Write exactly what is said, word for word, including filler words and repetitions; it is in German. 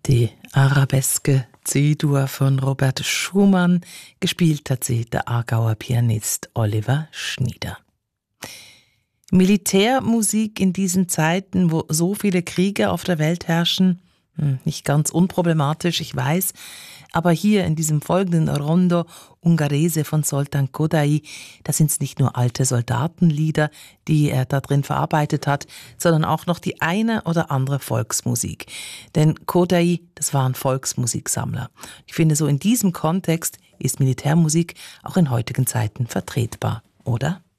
Die Arabeske C-Dur von Robert Schumann, gespielt hat sie der Aargauer Pianist Oliver Schnieder. Militärmusik in diesen Zeiten, wo so viele Kriege auf der Welt herrschen, nicht ganz unproblematisch, ich weiß, aber hier in diesem folgenden Rondo Ungherese von Zoltán Kodály, da sind es nicht nur alte Soldatenlieder, die er da drin verarbeitet hat, sondern auch noch die eine oder andere Volksmusik. Denn Kodály, das war ein Volksmusiksammler. Ich finde, so in diesem Kontext ist Militärmusik auch in heutigen Zeiten vertretbar, oder?